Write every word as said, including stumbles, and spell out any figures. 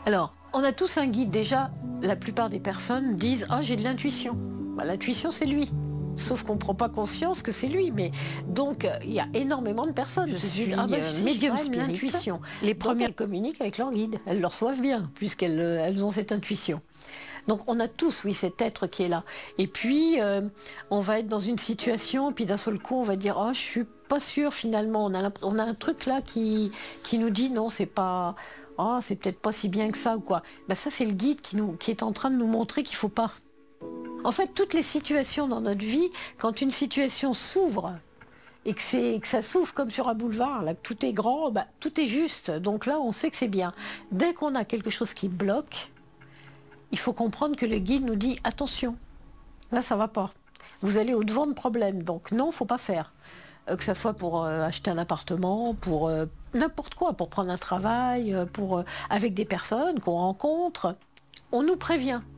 Alors, on a tous un guide. Déjà, la plupart des personnes disent « Ah, j'ai de l'intuition ». Bah, l'intuition, c'est lui. Sauf qu'on ne prend pas conscience que c'est lui. Mais donc, euh, il y a énormément de personnes Je qui se suis disent « Ah, bah, euh, si, médium j'ai quand même spirit. l'intuition ». Les Donc, premières elles communiquent avec leur guide. Elles le reçoivent bien, puisqu'elles euh, elles ont cette intuition. Donc, on a tous, oui, cet être qui est là. Et puis, euh, on va être dans une situation, puis d'un seul coup, on va dire « Oh, je suis pas sûre, finalement. On a, l'imp- on a un truc là qui, qui nous dit « Non, c'est pas... Oh, c'est peut-être pas si bien que ça, ou quoi. » Ben, ça, c'est le guide qui, nous, qui est en train de nous montrer qu'il faut pas. En fait, toutes les situations dans notre vie, quand une situation s'ouvre, et que, c'est, que ça s'ouvre comme sur un boulevard, là, que tout est grand, bah, tout est juste. Donc là, on sait que c'est bien. Dès qu'on a quelque chose qui bloque, il faut comprendre que le guide nous dit « Attention, là, ça va pas. Vous allez au-devant de problèmes. Donc non, il ne faut pas faire. » Euh, que ça soit pour euh, acheter un appartement, pour euh, n'importe quoi, pour prendre un travail, euh, pour, euh, avec des personnes qu'on rencontre. On nous prévient.